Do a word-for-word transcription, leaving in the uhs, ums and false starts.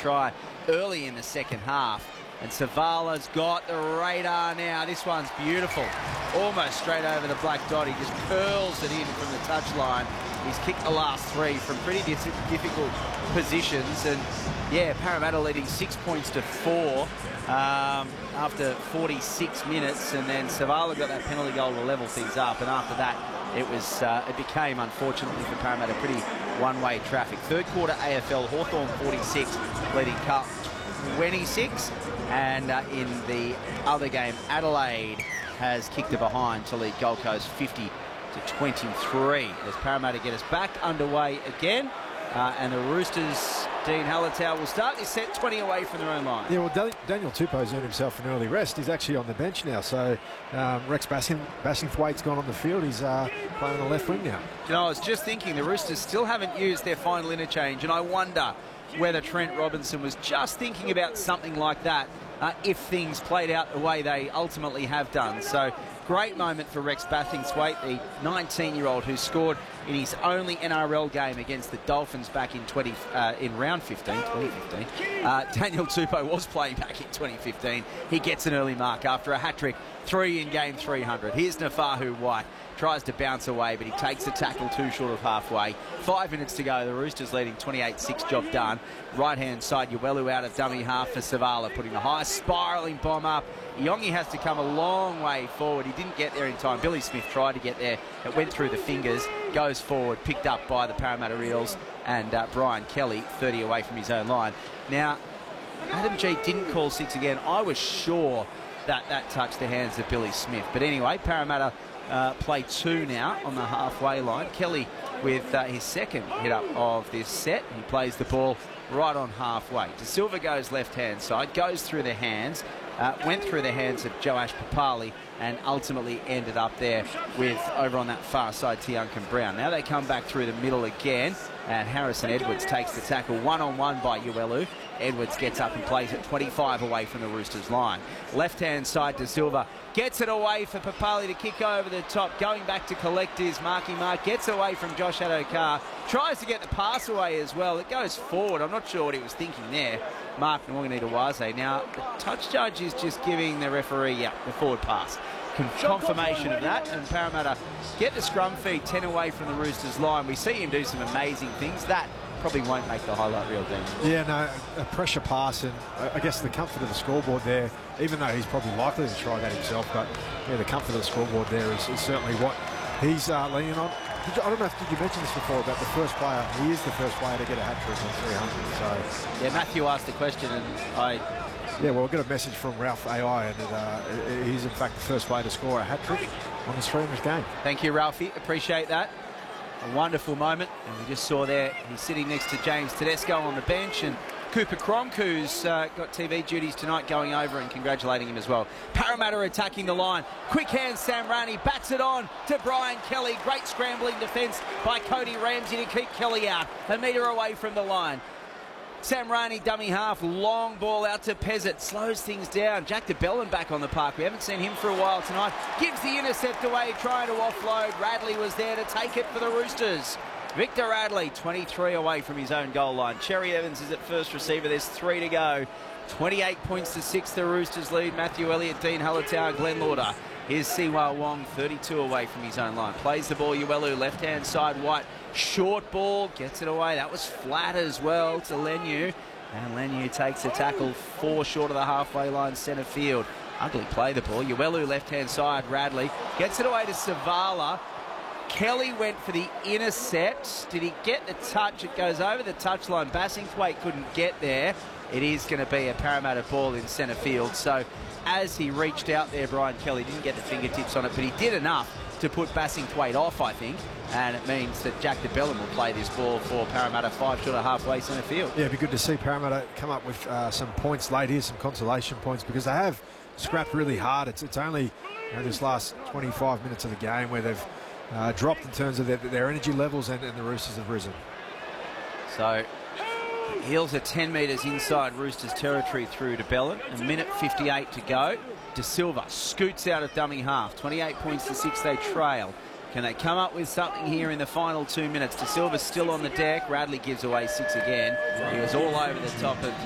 try early in the second half. And Savala's got the radar now. This one's beautiful. Almost straight over the black dot. He just curls it in from the touchline. He's kicked the last three from pretty difficult positions. And yeah, Parramatta leading six points to four um, after forty-six minutes. And then Savala got that penalty goal to level things up. And after that, it was uh, it became, unfortunately for Parramatta, pretty one-way traffic. Third quarter A F L, Hawthorn forty-six, leading Carlton twenty-six. And uh, in the other game, Adelaide has kicked it behind to lead Gold Coast fifty to twenty-three. As Parramatta get us back underway again. Uh, and the Roosters, Dean Hallertau, will start this set twenty away from their own line. Yeah, well, Dan Daniel Tupou's earned himself an early rest. He's actually on the bench now. So um, Rex Bassing Bassingthwaite's gone on the field. He's uh, playing on the left wing now. You know, I was just thinking the Roosters still haven't used their final interchange, and I wonder whether Trent Robinson was just thinking about something like that uh, if things played out the way they ultimately have done. So great moment for Rex Bassingthwaite, the nineteen-year-old who scored in his only N R L game against the Dolphins back in twenty uh, in round fifteen, twenty fifteen. Uh, Daniel Tupou was playing back in twenty fifteen. He gets an early mark after a hat-trick, three in game three hundred. Here's Nafahu White. Tries to bounce away, but he takes the tackle too short of halfway. Five minutes to go. The Roosters leading twenty-eight six. Job done. Right-hand side, Uelu out of dummy half for Savala, putting the high spiralling bomb up. Iongi has to come a long way forward. He didn't get there in time. Billy Smith tried to get there. It went through the fingers. Goes forward, picked up by the Parramatta Eels. And uh, Brian Kelly, thirty away from his own line. Now, Adam G didn't call six again. I was sure that that touched the hands of Billy Smith. But anyway, Parramatta Uh, play two now on the halfway line. Kelly with uh, his second hit up of this set. He plays the ball right on halfway. De Silva goes left-hand side, goes through the hands, uh, went through the hands of Joash Papali and ultimately ended up there with, over on that far side, Tiankin Brown. Now they come back through the middle again, and Harrison Edwards takes the tackle one-on-one by Uelu. Edwards gets up and plays it twenty-five away from the Roosters line. Left-hand side to Silva. Gets it away for Papali to kick over the top. Going back to collect his Marky Mark. Gets away from Josh Adokar. Tries to get the pass away as well. It goes forward. I'm not sure what he was thinking there. Mark Nwanganita-Waze. Now, the touch judge is just giving the referee, yeah, the forward pass. Confirmation of that, and Parramatta get the scrum feed ten away from the Roosters line. We see him do some amazing things. That probably won't make the highlight reel, Dean. Yeah, no, a pressure pass, and I guess the comfort of the scoreboard there, even though he's probably likely to try that himself, but yeah, the comfort of the scoreboard there is, is certainly what he's uh, leaning on. Did you, I don't know if did you mention this before about the first player. He is the first player to get a hat-trick on three hundred. So yeah, Matthew asked the question, and I. Yeah, well, we've got a message from Ralph A I, and uh, he's in fact the first player to score a hat-trick on the streamers game. Thank you, Ralphie. Appreciate that. A wonderful moment. And we just saw there, he's sitting next to James Tedesco on the bench, and Cooper Cronk, who's uh, got T V duties tonight, going over and congratulating him as well. Parramatta attacking the line. Quick hand, Sam Rani bats it on to Brian Kelly. Great scrambling defence by Cody Ramsey to keep Kelly out. A metre away from the line. Sam Rani, dummy half, long ball out to Pezzett, slows things down. Jack de Belin back on the park. We haven't seen him for a while tonight. Gives the intercept away, trying to offload. Radley was there to take it for the Roosters. Victor Radley, twenty-three away from his own goal line. Cherry Evans is at first receiver. There's three to go. twenty-eight points to six, the Roosters lead. Matthew Elliott, Dean Hallertau, Glenn Lauder. Here's Siwa Wong, thirty-two away from his own line. Plays the ball, Uelu, left-hand side, White. Short ball, gets it away. That was flat as well to Leniu. And Leniu takes a tackle four short of the halfway line, centre field. Ugly play the ball. Uelu, left-hand side, Radley. Gets it away to Savala. Kelly went for the intercept. Did he get the touch? It goes over the touchline. Bassingthwaite couldn't get there. It is going to be a Parramatta ball in centre field. So as he reached out there, Brian Kelly didn't get the fingertips on it, but he did enough to put Bassingthwaite off, I think. And it means that Jack de Belin will play this ball for Parramatta, five short of halfway centre field. Yeah, it'd be good to see Parramatta come up with uh, some points late here, some consolation points, because they have scrapped really hard. It's, it's only you know, this last twenty-five minutes of the game where they've uh, dropped in terms of their, their energy levels, and, and the Roosters have risen. So Eels are ten metres inside Roosters territory through to Belin. A minute fifty-eight to go. De Silva scoots out of dummy half. twenty-eight points to six, they trail. Can they come up with something here in the final two minutes? De Silva's still on the deck. Radley gives away six again. He was all over the top of